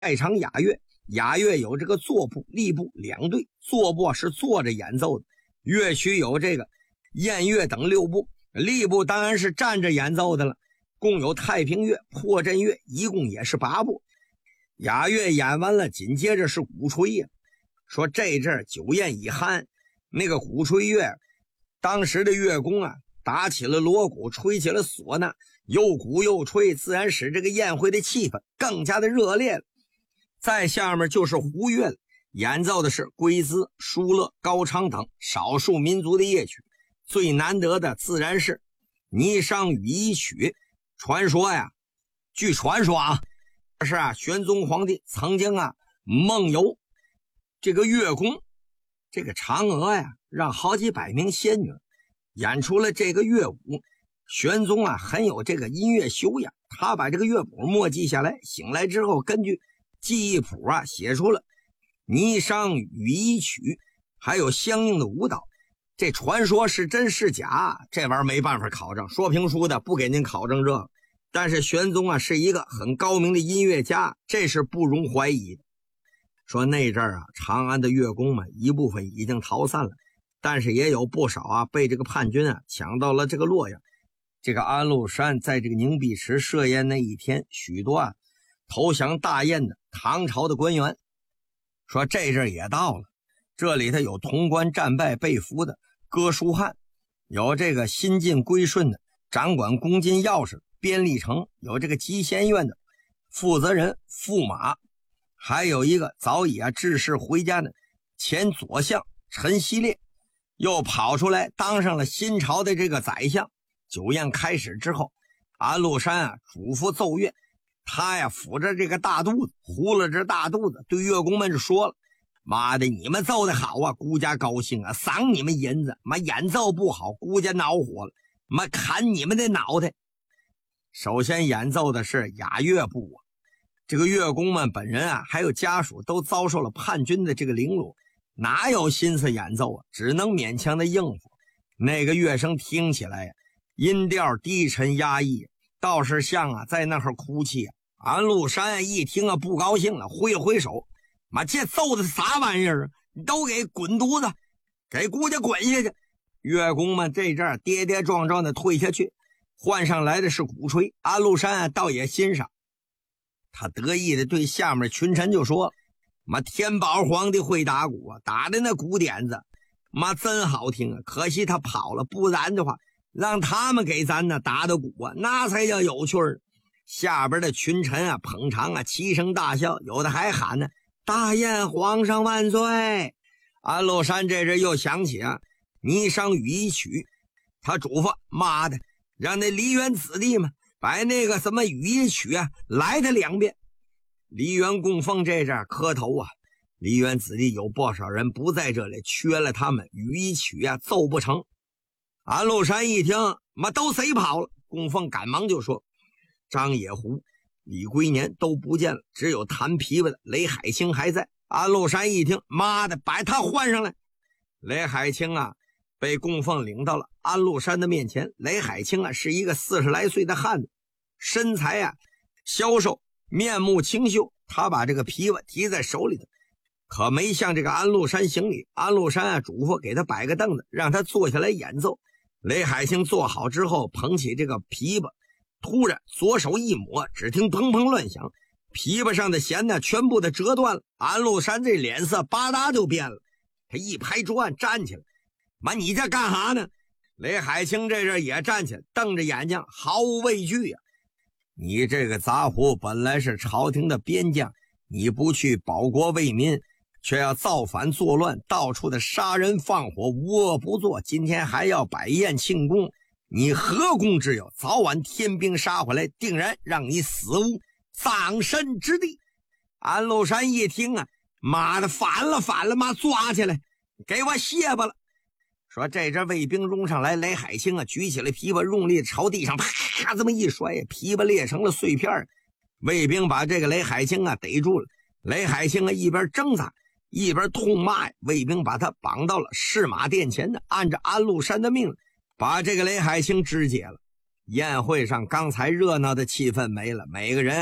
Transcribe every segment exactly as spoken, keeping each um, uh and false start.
在场雅乐，雅乐有这个坐部、立部两队，坐部是坐着演奏的，乐曲有这个燕乐等六部，立部当然是站着演奏的了，共有太平乐、破阵乐，一共也是八部。雅乐演完了，紧接着是鼓吹呀。说这阵酒宴已酣，那个鼓吹乐，当时的乐工啊，打起了锣鼓，吹起了唢呐，又鼓又吹，自然使这个宴会的气氛更加的热烈了。再下面就是胡乐了，演奏的是龟兹、疏勒、高昌等少数民族的乐曲，最难得的自然是霓裳羽衣曲。传说呀，据传说啊，是啊，玄宗皇帝曾经啊梦游这个乐宫，这个嫦娥呀，让好几百名仙女演出了这个乐舞。玄宗啊很有这个音乐修养，他把这个乐谱默记下来，醒来之后根据记忆谱啊写出了霓裳羽衣曲，还有相应的舞蹈。这传说是真是假，这玩意儿没办法考证，说评书的不给您考证这个。但是玄宗啊是一个很高明的音乐家，这是不容怀疑的。说那阵儿啊，长安的乐工们一部分已经逃散了，但是也有不少啊被这个叛军啊抢到了这个洛阳。这个安禄山在这个凝碧池设宴那一天，许多啊投降大燕的唐朝的官员说这阵也到了，这里头有潼关战败被俘的哥舒翰，有这个新晋归顺的掌管公金钥匙边历城，有这个集贤院的负责人驸马，还有一个早已啊致仕回家的前左相陈希烈，又跑出来当上了新朝的这个宰相。酒宴开始之后，安禄山啊嘱咐奏乐，他呀抚着这个大肚子，呼了着大肚子，对乐工们就说了：妈的，你们奏的好啊，孤家高兴啊，赏你们银子；妈演奏不好，孤家恼火了，妈砍你们的脑袋。首先演奏的是雅乐部啊，这个乐工们本人啊，还有家属都遭受了叛军的这个凌辱，哪有心思演奏啊，只能勉强的应付。那个乐声听起来呀、啊，音调低沉压抑，倒是像啊在那儿哭泣啊。安禄山一听啊不高兴了，挥了挥手，妈这奏的啥玩意儿啊，你都给滚犊子，给姑家滚下去。乐工们这阵跌跌撞撞的退下去，换上来的是鼓吹。安禄山啊倒也欣赏，他得意的对下面群臣就说：妈天宝皇帝会打鼓啊，打的那鼓点子妈真好听啊，可惜他跑了，不然的话让他们给咱呢打的鼓啊，那才叫有趣儿。下边的群臣啊捧场啊，齐声大笑，有的还喊呢：大燕皇上万岁。安禄山这阵又想起啊霓裳羽衣曲，他嘱咐：妈的，让那梨园子弟们把那个什么羽衣曲啊来他两遍。梨园供奉这阵磕头啊，梨园子弟有不少人不在这里，缺了他们羽衣曲啊奏不成。安禄山一听，妈都谁跑了？供奉赶忙就说：张野狐、李龟年都不见了，只有弹琵琶的雷海清还在。安禄山一听，妈的，把他换上来。雷海清啊被供奉领到了安禄山的面前。雷海清啊是一个四十来岁的汉子，身材啊消瘦，面目清秀。他把这个琵琶提在手里头，可没向这个安禄山行礼。安禄山啊嘱咐给他摆个凳子，让他坐下来演奏。雷海清坐好之后，捧起这个琵琶，突然左手一抹，只听砰砰乱响，琵琶上的弦呢全部的折断了。安禄山这脸色吧嗒就变了，他一拍桌案站起来：妈你这干哈呢？雷海清这阵也站起来，瞪着眼睛毫无畏惧呀、啊！你这个杂胡本来是朝廷的边将，你不去保国为民，却要造反作乱，到处的杀人放火，无恶不作，今天还要摆宴庆功，你何功之有？早晚天兵杀回来，定然让你死无葬身之地。安禄山一听啊，妈的反了反了，妈抓起来给我卸吧了。说这阵卫兵冲上来，雷海清啊举起了琵琶，用力朝地上啪这么一摔，琵琶裂成了碎片。卫兵把这个雷海清啊逮住了，雷海清啊一边挣扎一边痛骂呀。卫兵把他绑到了市马殿前呢，按着安禄山的命令把这个雷海清肢解了。宴会上刚才热闹的气氛没了，每个人啊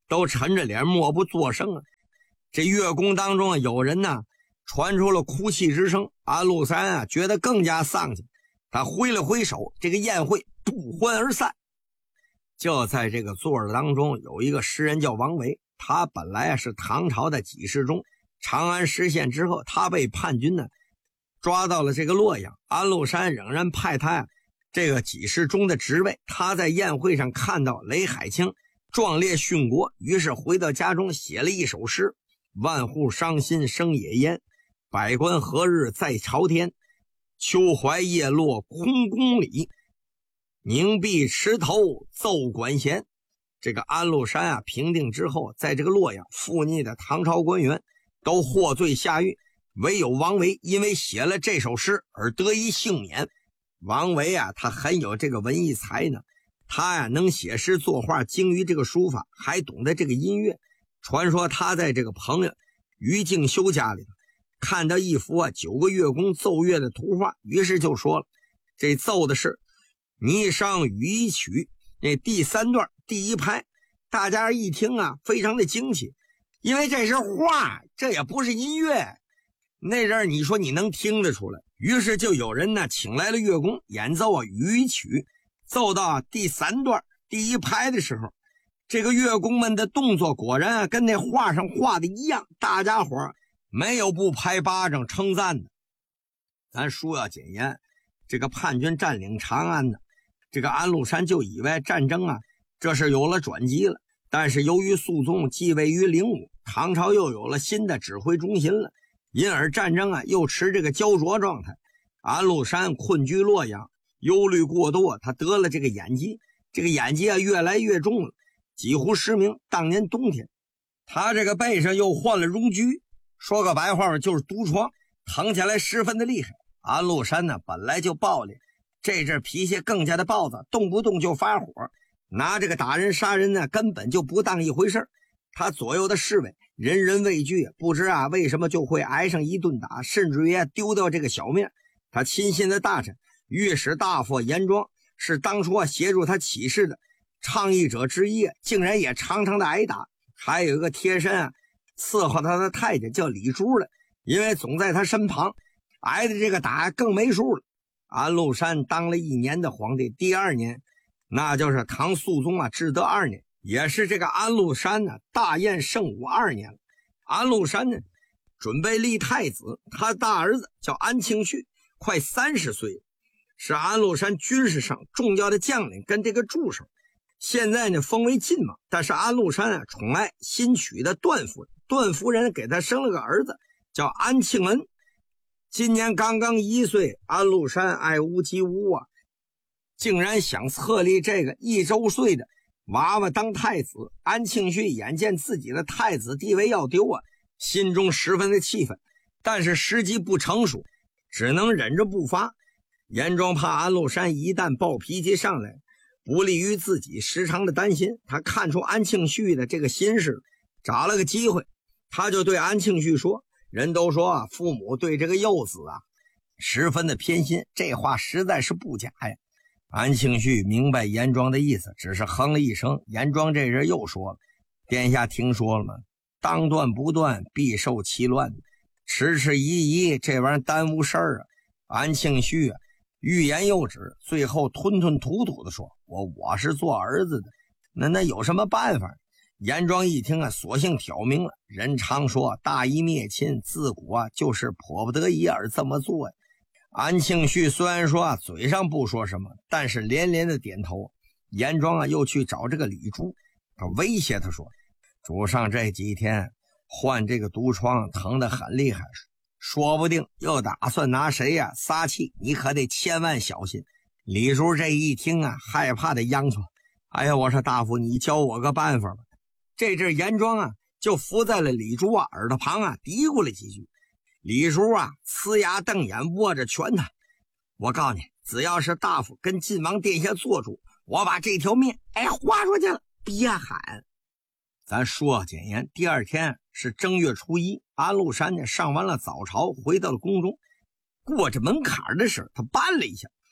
都沉着脸默不作声啊。这乐宫当中有人呢传出了哭泣之声，安禄山啊觉得更加丧气，他挥了挥手，这个宴会不欢而散。就在这个座儿当中有一个诗人叫王维，他本来是唐朝的给事中，长安失陷之后，他被叛军呢抓到了这个洛阳，安禄山仍然派他呀这个给事中的职位。他在宴会上看到雷海清壮烈殉国，于是回到家中写了一首诗：万户伤心生野烟，百官何日在朝天，秋怀叶落空宫里，凝碧池头奏管弦。这个安禄山啊平定之后，在这个洛阳附逆的唐朝官员都获罪下狱，唯有王维因为写了这首诗而得以幸免。王维啊他很有这个文艺才呢，他呀能写诗作画，精于这个书法，还懂得这个音乐。传说他在这个朋友于敬修家里看到一幅啊九个乐工奏乐的图画，于是就说了，这奏的是霓裳羽衣曲，那第三段第一拍。大家一听啊非常的惊奇，因为这是画，这也不是音乐，那阵你说你能听得出来。于是就有人呢请来了乐工演奏啊羽衣曲，奏到第三段第一拍的时候，这个乐工们的动作果然啊跟那画上画的一样，大家伙没有不拍巴掌称赞的。咱书要简言，这个叛军占领长安呢，这个安禄山就以为战争啊这是有了转机了，但是由于肃宗继位于灵武，唐朝又有了新的指挥中心了，因而战争啊又持这个焦灼状态。安禄山困居洛阳，忧虑过多，他得了这个眼疾，这个眼疾啊越来越重了，几乎失明。当年冬天他这个背上又患了戎疽，说个白话就是毒疮，疼起来十分的厉害。安禄山呢本来就暴烈，这阵脾气更加的暴躁，动不动就发火，拿这个打人杀人呢根本就不当一回事。他左右的侍卫人人畏惧，不知啊为什么就会挨上一顿打，甚至于丢掉这个小命。他亲信的大臣御史大夫严庄是当初啊协助他起事的倡议者之一，竟然也常常的挨打。还有一个贴身啊伺候他的太监叫李珠的，因为总在他身旁，挨的这个打更没数了。安禄山当了一年的皇帝，第二年那就是唐肃宗啊至德二年，也是这个安禄山呢大宴圣武二年了。安禄山呢准备立太子，他大儿子叫安庆绪，快三十岁了，是安禄山军事上重要的将领跟这个助手。现在呢封为晋王，但是安禄山啊宠爱新娶的段夫人，段夫人给他生了个儿子叫安庆恩，今年刚刚一岁。安禄山爱屋及乌啊，竟然想册立这个一周岁的娃娃当太子。安庆绪眼见自己的太子地位要丢啊，心中十分的气愤，但是时机不成熟，只能忍着不发。严庄怕安禄山一旦暴脾气上来不利于自己，时常的担心。他看出安庆绪的这个心事，找了个机会，他就对安庆绪说，人都说啊父母对这个幼子啊十分的偏心，这话实在是不假呀。安庆绪明白严庄的意思，只是哼了一声。严庄这人又说了，殿下听说了吗？当断不断，必受其乱，迟迟疑疑，这玩意儿耽误事儿啊。安庆绪啊欲言又止，最后吞吞吐吐的说，我我是做儿子的，那那有什么办法？严庄一听啊索性挑明了，人常说大义灭亲，自古啊就是迫不得已而这么做呀。安庆绪虽然说啊嘴上不说什么，但是连连的点头。严庄啊又去找这个李珠，他威胁他说，主上这几天患这个毒疮，疼得很厉害，说不定又打算拿谁呀、啊、撒气，你可得千万小心。李珠这一听啊害怕的央求，哎呀，我说大夫你教我个办法吧。这阵严庄啊就伏在了李珠啊耳朵旁啊嘀咕了几句。李珠啊呲牙瞪眼握着拳头，我告诉你，只要是大夫跟晋王殿下做主，我把这条命哎划出去了，别喊。咱说简言，第二天是正月初一，安禄山呢上完了早朝，回到了宫中，过着门槛的时候，他绊了一下，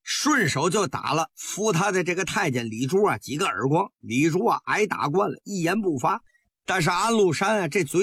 顺手就打了扶他的这个太监李柱啊几个耳光。李柱啊挨打惯了，一言不发。但是安禄山啊这嘴